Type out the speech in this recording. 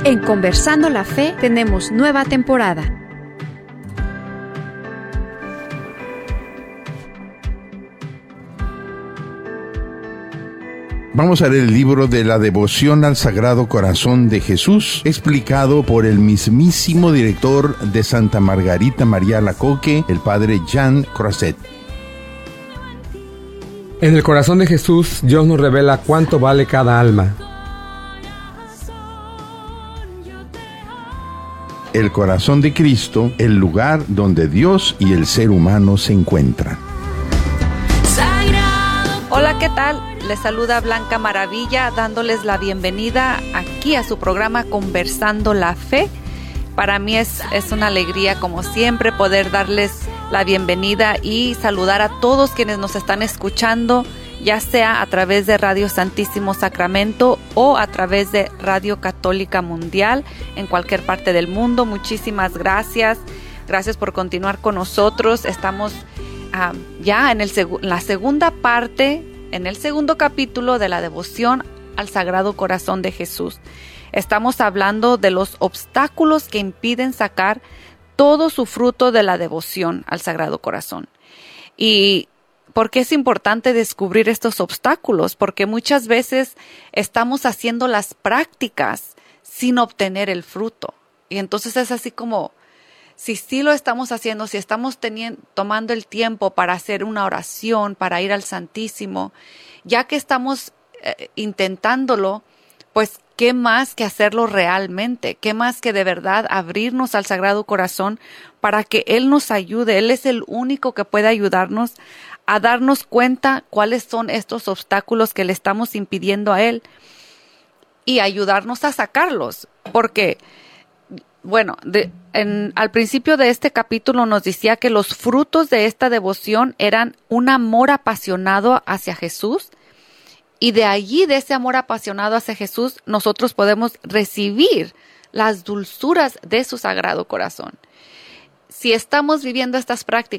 En Conversando la Fe tenemos nueva temporada. Vamos a leer el libro de la devoción al Sagrado Corazón de Jesús, explicado por el mismísimo director de Santa Margarita María Alacoque, el padre Jean Croiset. En el corazón de Jesús, Dios nos revela cuánto vale cada alma. El corazón de Cristo, el lugar donde Dios y el ser humano se encuentran. Hola, ¿qué tal? Les saluda Blanca Maravilla, dándoles la bienvenida aquí a su programa Conversando la Fe. Para mí es una alegría, como siempre, poder darles la bienvenida y saludar a todos quienes nos están escuchando, ya sea a través de Radio Santísimo Sacramento o a través de Radio Católica Mundial en cualquier parte del mundo. Muchísimas gracias. Gracias por continuar con nosotros. Estamos ya en la segunda parte, en el segundo capítulo de la devoción al Sagrado Corazón de Jesús. Estamos hablando de los obstáculos que impiden sacar todo su fruto de la devoción al Sagrado Corazón. ¿Y por qué es importante descubrir estos obstáculos? Porque muchas veces estamos haciendo las prácticas sin obtener el fruto. Y entonces es así como, si sí lo estamos haciendo, si estamos tomando el tiempo para hacer una oración, para ir al Santísimo, ya que estamos intentándolo, pues ¿qué más que hacerlo realmente? ¿Qué más que de verdad abrirnos al Sagrado Corazón para que Él nos ayude? Él es el único que puede ayudarnos a darnos cuenta cuáles son estos obstáculos que le estamos impidiendo a Él y ayudarnos a sacarlos. Porque, bueno, al principio de este capítulo nos decía que los frutos de esta devoción eran un amor apasionado hacia Jesús. Y de allí, de ese amor apasionado hacia Jesús, nosotros podemos recibir las dulzuras de su Sagrado Corazón. Si estamos viviendo estas prácticas